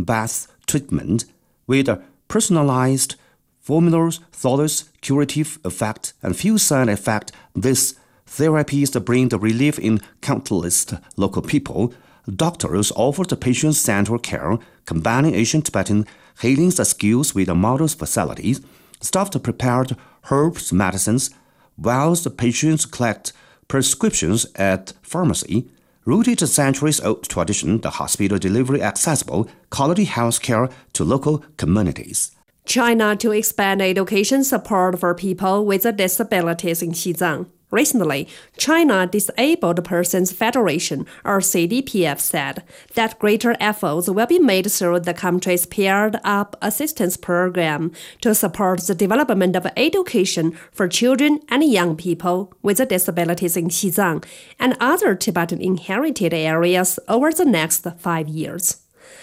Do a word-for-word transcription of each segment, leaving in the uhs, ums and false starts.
bath treatment with a personalized formulas, thoughtless, curative effect, and few side effects. These therapies bring the relief in countless local people. Doctors offer the patient-centered care, combining Asian Tibetan healing skills with modern facilities. Staff prepared herbs medicines, while the patients collect prescriptions at pharmacy. Rooted in centuries-old tradition, the hospital delivers accessible, quality health care to local communities. China to expand education support for people with disabilities in Xizang. Recently, China Disabled Persons Federation, or C D P F, said that greater efforts will be made through the country's paired-up assistance program to support the development of education for children and young people with disabilities in Xizang and other Tibetan inherited areas over the next five years.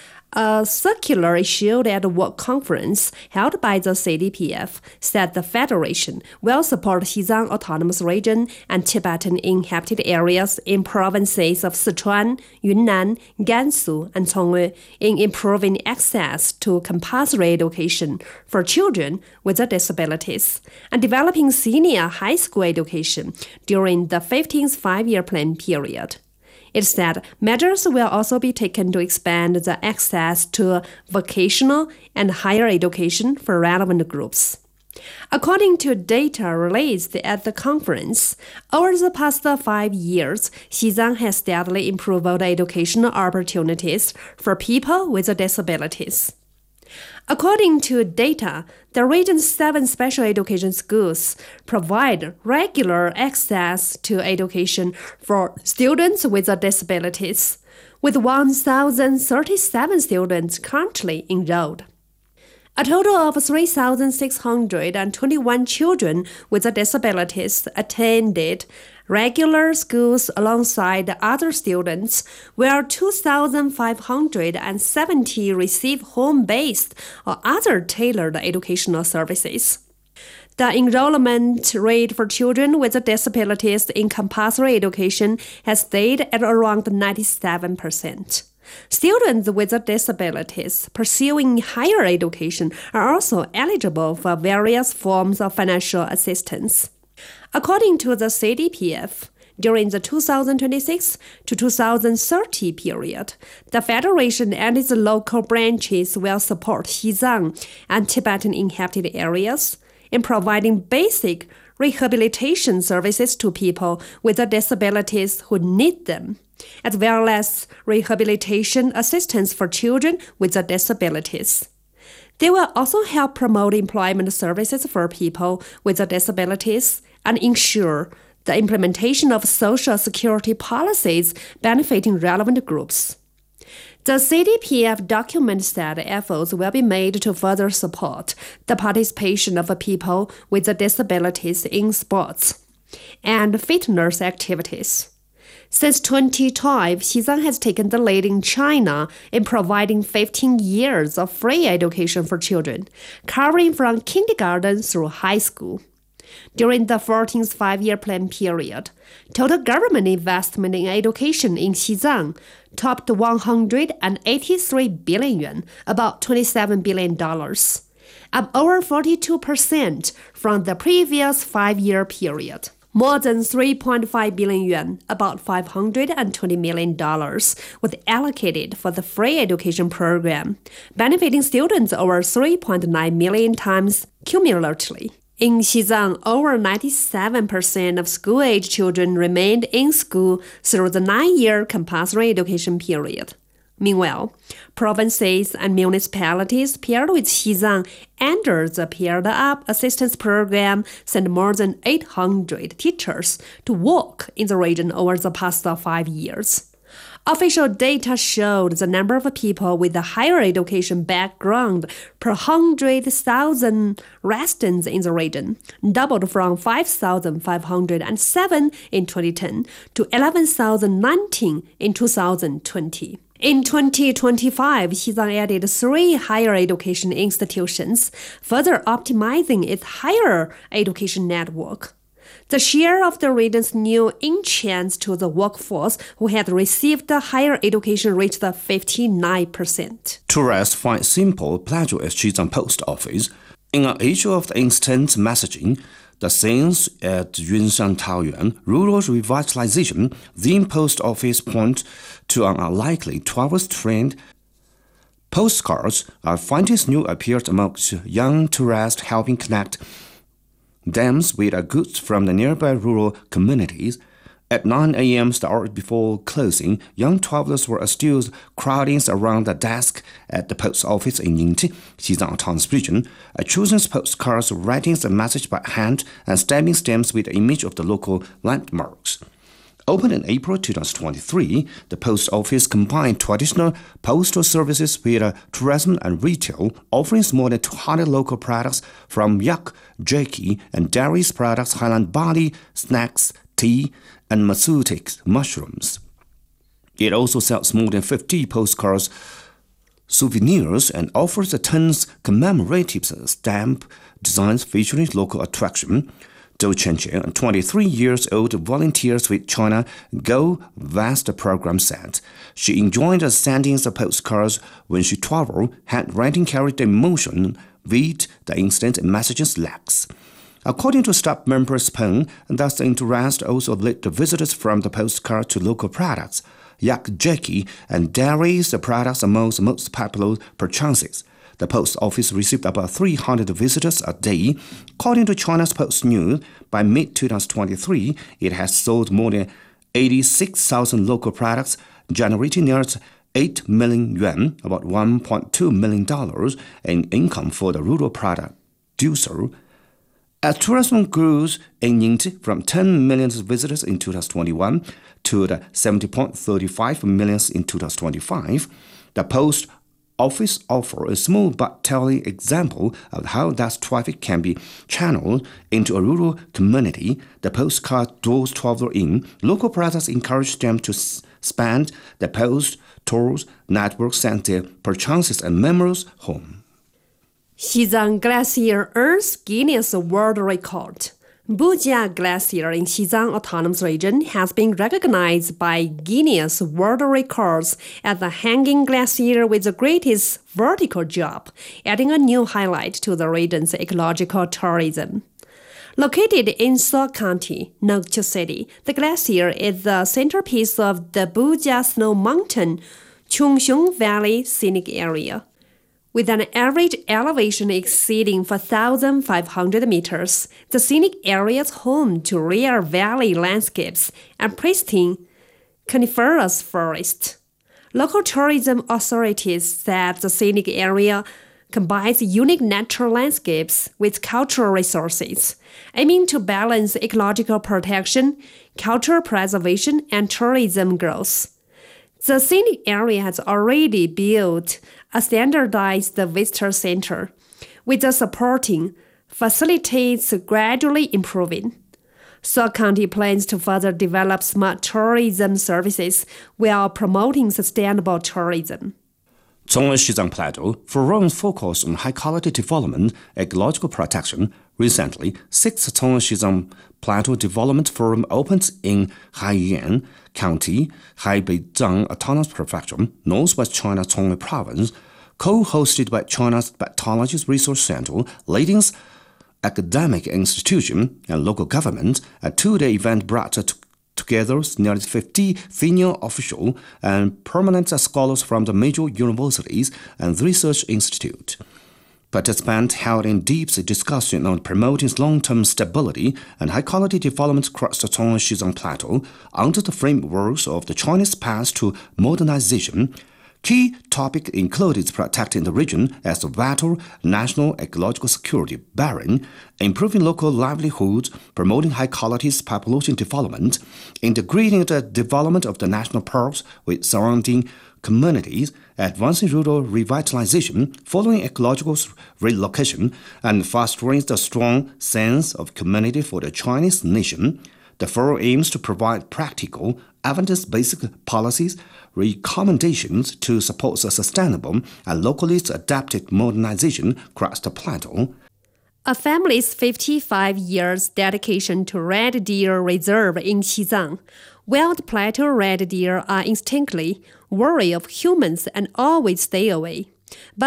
A circular issued at a work conference held by the C D P F said the Federation will support Xizang Autonomous Region and Tibetan inhabited areas in provinces of Sichuan, Yunnan, Gansu, and Congwei in improving access to compulsory education for children with disabilities and developing senior high school education during the fifteenth five-year plan period. It said measures will also be taken to expand the access to vocational and higher education for relevant groups. According to data released at the conference, over the past five years, Xizang has steadily improved educational opportunities for people with disabilities. According to data, the region's seven special education schools provide regular access to education for students with disabilities, with one thousand thirty-seven students currently enrolled. A total of three thousand six hundred twenty-one children with disabilities attended regular schools alongside other students, where two thousand five hundred seventy receive home-based or other tailored educational services. The enrollment rate for children with disabilities in compulsory education has stayed at around ninety-seven percent. Students with disabilities pursuing higher education are also eligible for various forms of financial assistance. According to the C D P F, during the two thousand twenty-six to two thousand thirty period, the Federation and its local branches will support Xizang and Tibetan inhabited areas in providing basic rehabilitation services to people with disabilities who need them, as well as rehabilitation assistance for children with disabilities. They will also help promote employment services for people with disabilities and ensure the implementation of social security policies benefiting relevant groups. The C D P F document said efforts will be made to further support the participation of people with disabilities in sports and fitness activities. Since twenty twelve, Xizang has taken the lead in China in providing fifteen years of free education for children, covering from kindergarten through high school. During the fourteenth five-year plan period, total government investment in education in Xizang topped one hundred eighty-three billion yuan, about twenty-seven billion dollars, up over forty-two percent from the previous five-year period. More than three point five billion yuan, about five hundred twenty million dollars, was allocated for the free education program, benefiting students over three point nine million times cumulatively. In Xizang, over ninety-seven percent of school-age children remained in school through the nine-year compulsory education period. Meanwhile, provinces and municipalities paired with Xizang under the Paired-Up Assistance Program sent more than eight hundred teachers to work in the region over the past five years. Official data showed the number of people with a higher education background per one hundred thousand residents in the region doubled from five thousand five hundred seven in twenty ten to eleven thousand nineteen in two thousand twenty. In twenty twenty-five, Xizang added three higher education institutions, further optimizing its higher education network. The share of the region's new entrants to the workforce who had received higher education reached fifty-nine percent. Tourists find simple pleasure at Xizang Post Office. In an age of instant messaging, the scenes at Yunshan Taoyuan rural revitalization, the post office point to an unlikely tourist trend. Postcards are finding new appeared amongst young tourists, helping connect them with goods from the nearby rural communities. At nine a.m. the hour before closing, young travelers were still crowding around the desk at the post office in Yingji, Xizang Autonomous Region, choosing postcards, writing a message by hand, and stamping stamps with the image of the local landmarks. Opened in April twenty twenty-three, the post office combined traditional postal services with uh, tourism and retail, offering more than two hundred local products from yak, jerky, and dairy products, highland barley, snacks, tea, and Masutic mushrooms. It also sells more than fifty postcards, souvenirs, and offers a tons commemorative stamp designs featuring local attraction. Zhou Chenchen, a twenty-three years old volunteers with China Go Vast program said she enjoyed sending the postcards when she traveled. Handwriting carried the emotion with the instant messages lacks. According to staff members Peng, thus the interest also led the visitors from the postcard to local products, yak jerky and dairies, the products among the most popular purchases. The post office received about three hundred visitors a day. According to China's Post News, by mid twenty twenty-three, it has sold more than eighty-six thousand local products, generating nearly eight million yuan, about one point two million dollars in income for the rural producer. As tourism grows in Yingji from ten million visitors in twenty twenty-one to the seventy point three five million in twenty twenty-five, the post office offers a small but telling example of how that traffic can be channeled into a rural community. The postcard draws travelers in. Local products encourage them to spend the post tours network, send their purchases and memories home. Xizang Glacier earns Guinness World Record. Bujia Glacier in Xizang Autonomous Region has been recognized by Guinness World Records as the hanging glacier with the greatest vertical jump, adding a new highlight to the region's ecological tourism. Located in Seoul County, Nokcho City, the glacier is the centerpiece of the Bujia Snow Mountain Chungxiong Valley Scenic Area. With an average elevation exceeding four thousand five hundred meters, the scenic area is home to rare valley landscapes and pristine coniferous forests. Local tourism authorities said the scenic area combines unique natural landscapes with cultural resources, aiming to balance ecological protection, cultural preservation, and tourism growth. The scenic area has already built a standardized visitor center, with the supporting facilities gradually improving. Seoul County plans to further develop smart tourism services while promoting sustainable tourism. Zhongwen Xizang Plateau Forum focused on high-quality development, ecological protection. Recently, sixth Zhongwen Xizang Plateau Development Forum opened in Haiyuan County, Haibeijiang Autonomous Prefecture, Northwest China Zhongwen Province, co-hosted by China's Bacteriology Research Center, leading academic institution and local government. A two-day event brought to together nearly fifty senior officials and permanent scholars from the major universities and research institutes. Participants held in-depth discussion on promoting long-term stability and high-quality development across the Zhongwen Xizang Plateau under the frameworks of the Chinese path to modernization. Key topics included protecting the region as a vital national ecological security barrier, improving local livelihoods, promoting high-quality population development, integrating the development of the national parks with surrounding communities, advancing rural revitalization, following ecological relocation, and fostering the strong sense of community for the Chinese nation. The forum aims to provide practical, evidence-based policies, recommendations to support the sustainable and locally adapted modernization across the plateau. A family's fifty-five years dedication to red deer reserve in Xizang. Wild plateau red deer are instinctively wary of humans and always stay away. But